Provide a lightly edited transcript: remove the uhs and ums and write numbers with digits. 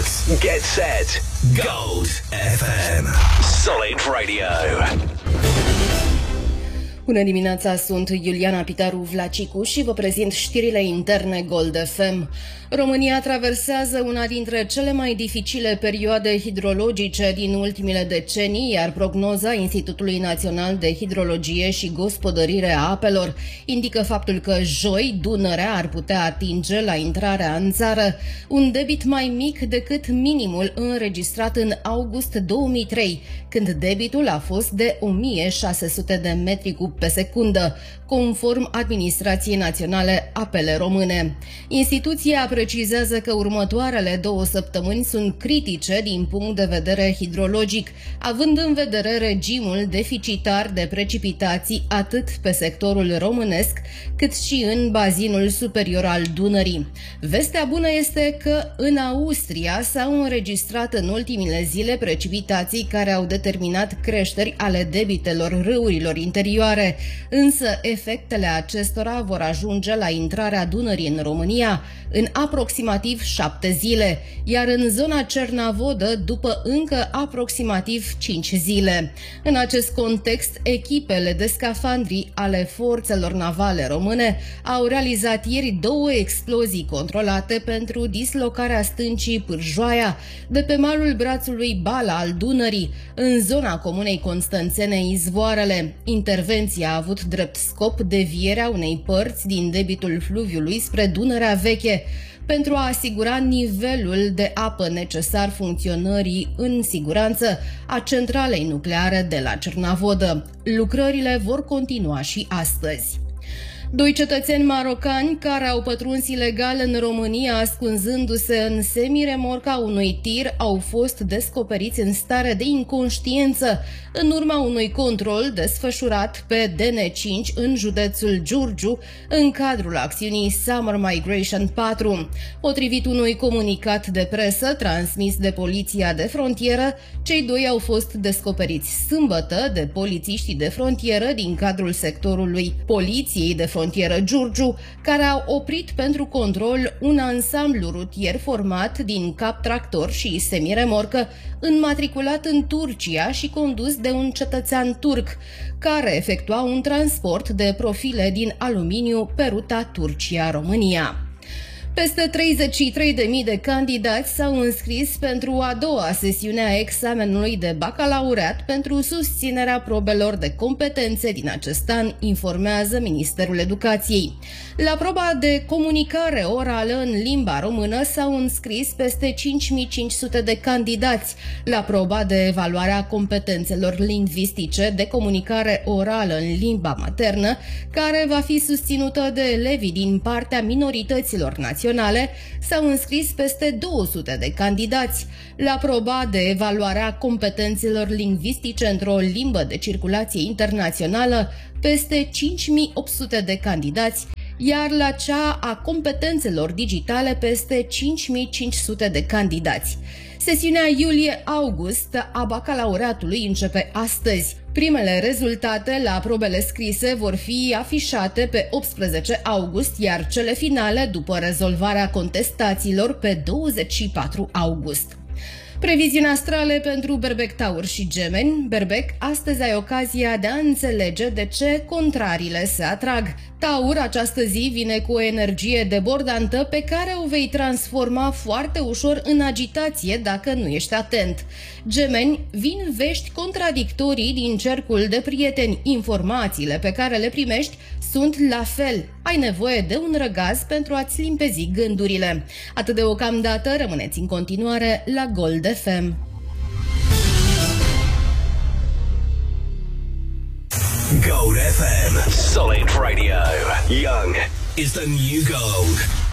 mix. Get set. Gold FM. Solid Radio. Bună dimineața, sunt Iuliana Pitaru Vlacicu și vă prezint știrile interne Gold FM. România traversează una dintre cele mai dificile perioade hidrologice din ultimele decenii, iar prognoza Institutului Național de Hidrologie și Gospodărire a Apelor indică faptul că joi Dunărea ar putea atinge la intrarea în țară un debit mai mic decât minimul înregistrat în august 2003, când debitul a fost de 1600 de metri cub pe secundă, conform Administrației Naționale Apele Române. Instituția precizează că următoarele 2 săptămâni sunt critice din punct de vedere hidrologic, având în vedere regimul deficitar de precipitații atât pe sectorul românesc, cât și în bazinul superior al Dunării. Vestea bună este că în Austria s-au înregistrat în ultimile zile precipitații care au determinat creșteri ale debitelor râurilor interioare, însă efectele acestora vor ajunge la intrarea Dunării în România în aproximativ 7 zile, iar în zona Cernavodă după încă aproximativ 5 zile. În acest context, echipele de scafandri ale forțelor navale române au realizat ieri 2 explozii controlate pentru dislocarea stâncii Pârjoaia de pe malul brațului Bala al Dunării, în zona comunei constanțene Izvoarele. Intervenția a avut drept scop devierea unei părți din debitul fluviului spre Dunărea Veche, pentru a asigura nivelul de apă necesar funcționării în siguranță a centralei nucleare de la Cernavodă. Lucrările vor continua și astăzi. 2 cetățeni marocani care au pătruns ilegal în România ascunzându-se în semiremorca unui tir au fost descoperiți în stare de inconștiență în urma unui control desfășurat pe DN5 în județul Giurgiu în cadrul acțiunii Summer Migration 4. Potrivit unui comunicat de presă transmis de Poliția de Frontieră, cei 2 au fost descoperiți sâmbătă de polițiștii de frontieră din cadrul sectorului Poliției de Frontieră Giurgiu, care au oprit pentru control un ansamblu rutier format din cap tractor și semiremorcă, înmatriculat în Turcia și condus de un cetățean turc, care efectua un transport de profile din aluminiu pe ruta Turcia-România. Peste 33.000 de candidați s-au înscris pentru a doua sesiune a examenului de bacalaureat pentru susținerea probelor de competențe din acest an, informează Ministerul Educației. La proba de comunicare orală în limba română s-au înscris peste 5.500 de candidați. La proba de evaluare a competențelor lingvistice de comunicare orală în limba maternă, care va fi susținută de elevii din partea minorităților naționale, s-au înscris peste 200 de candidați. La proba de evaluare a competențelor lingvistice într-o limbă de circulație internațională, peste 5.800 de candidați, iar la cea a competențelor digitale peste 5.500 de candidați. Sesiunea iulie-august a bacalaureatului începe astăzi. Primele rezultate la probele scrise vor fi afișate pe 18 august, iar cele finale după rezolvarea contestațiilor pe 24 august. Previziuni astrale pentru Berbec, Taur și Gemeni. Berbec, astăzi ai ocazia de a înțelege de ce contrariile se atrag. Taur, această zi vine cu o energie debordantă pe care o vei transforma foarte ușor în agitație dacă nu ești atent. Gemeni, vin vești contradictorii din cercul de prieteni. Informațiile pe care le primești sunt la fel. Ai nevoie de un răgaz pentru a-ți limpezi gândurile. Atât de deocamdată, rămâneți în continuare la Gold FM. Gold FM. Solid Radio. Young is the new gold.